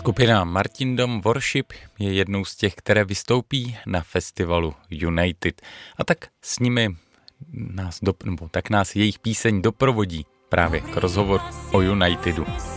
Skupina Martin Dom Worship je jednou z těch, které vystoupí na festivalu United. A tak s nimi nás jejich píseň doprovodí právě k rozhovoru o Unitedu.